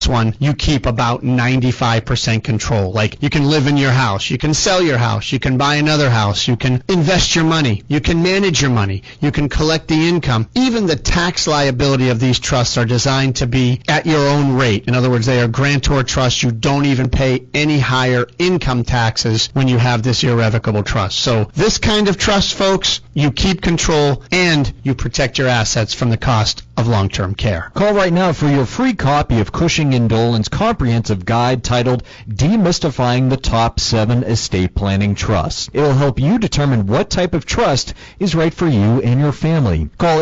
one, you keep about 95% control. Like, you can live in your house, you can sell your house, you can buy another house, you can invest your money, you can manage your money, you can collect the income. Even the tax liability of these trusts are designed to be at your own rate. In other words, they are grantor trusts. You don't even pay any higher income taxes when you have this irrevocable trust. So this kind of trust, folks, you keep control and you protect your assets from the cost of long-term care. Call right now for your free copy of Cushing & Dolan's comprehensive guide titled Demystifying the Top 7 Estate Planning Trusts. It'll help you determine what type of trust is right for you and your family. Call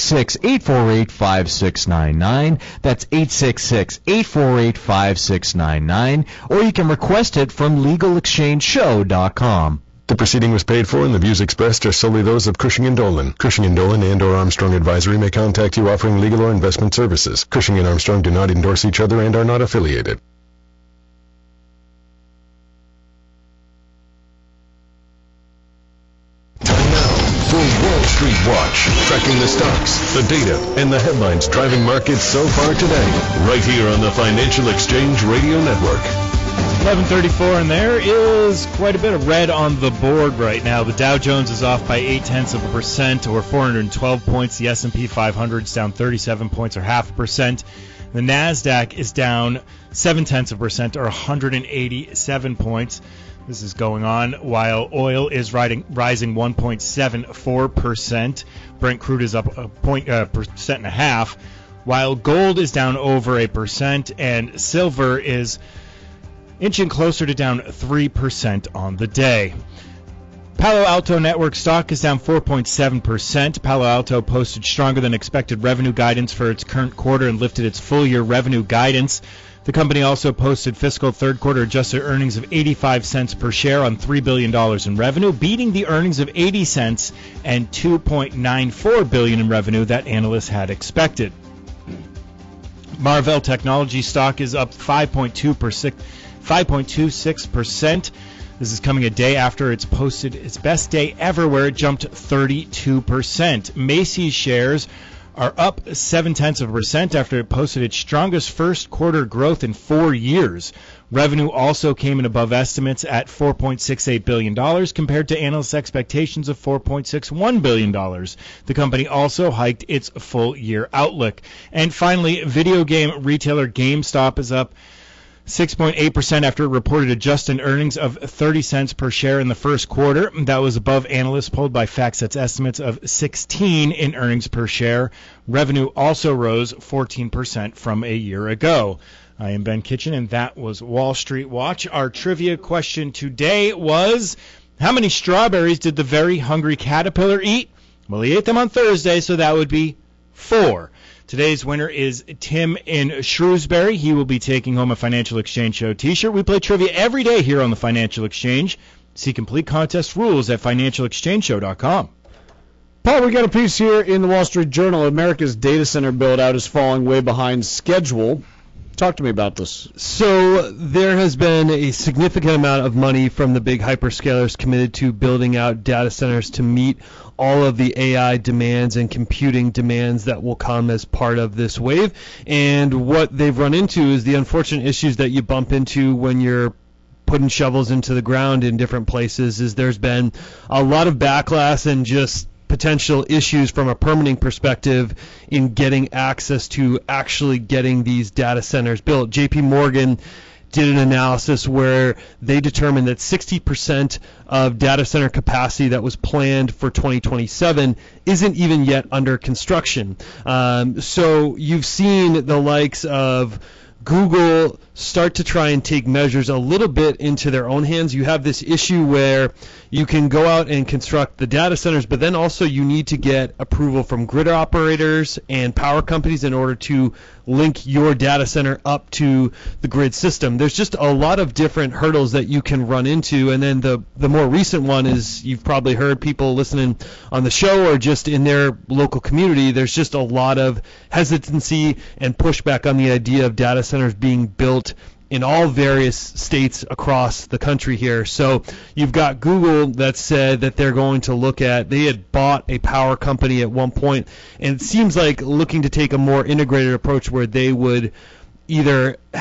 866-848-5699. That's 866-848-5699. Or you can request it from LegalExchangeShow.com. The proceeding was paid for and the views expressed are solely those of Cushing & Dolan. Cushing & Dolan and or Armstrong Advisory may contact you offering legal or investment services. Cushing & Armstrong do not endorse each other and are not affiliated. Time now for Wall Street Watch, tracking the stocks, the data, and the headlines driving markets so far today, right here on the Financial Exchange Radio Network. 11:34, and there is quite a bit of red on the board right now. The Dow Jones is off by 0.8%, or 412 points. The S&P 500 is down 37 points, or 0.5%. The Nasdaq is down 0.7%, or 187 points. This is going on while oil is rising 1.74%. Brent crude is up 1.5%, while gold is down over 1%, and silver is inching closer to down 3% on the day. Palo Alto Network stock is down 4.7%. Palo Alto posted stronger than expected revenue guidance for its current quarter and lifted its full-year revenue guidance. The company also posted fiscal third-quarter adjusted earnings of 85 cents per share on $3 billion in revenue, beating the earnings of 80 cents and $2.94 billion in revenue that analysts had expected. Marvell Technology stock is up 5.26%. This is coming a day after it's posted its best day ever, where it jumped 32%. Macy's shares are up 0.7% after it posted its strongest first quarter growth in 4 years. Revenue also came in above estimates at $4.68 billion compared to analysts' expectations of $4.61 billion. The company also hiked its full-year outlook. And finally, video game retailer GameStop is up 6.8% after it reported adjusted earnings of 30 cents per share in the first quarter. That was above analysts polled by FactSet's estimates of 16 in earnings per share. Revenue also rose 14% from a year ago. I am Ben Kitchen, and that was Wall Street Watch. Our trivia question today was, how many strawberries did the very hungry caterpillar eat? Well, he ate them on Thursday, so that would be 4. Today's winner is Tim in Shrewsbury. He will be taking home a Financial Exchange Show t-shirt. We play trivia every day here on the Financial Exchange. See complete contest rules at financialexchangeshow.com. Paul, we got a piece here in the Wall Street Journal. America's data center build-out is falling way behind schedule. Talk to me about this. So there has been a significant amount of money from the big hyperscalers committed to building out data centers to meet all of the AI demands and computing demands that will come as part of this wave. And what they've run into is the unfortunate issues that you bump into when you're putting shovels into the ground in different places. Is there's been a lot of backlash and just potential issues from a permitting perspective in getting access to actually getting these data centers built. JP Morgan did an analysis where they determined that 60% of data center capacity that was planned for 2027 isn't even yet under construction. So you've seen the likes of Google start to try and take measures a little bit into their own hands. You have this issue where you can go out and construct the data centers, but then also you need to get approval from grid operators and power companies in order to link your data center up to the grid system. There's just a lot of different hurdles that you can run into, and then the more recent one is, you've probably heard people listening on the show or just in their local community, there's just a lot of hesitancy and pushback on the idea of data centers being built in all various states across the country here. So you've got Google that said that they're going to look at, they had bought a power company at one point, and it seems like looking to take a more integrated approach where they would either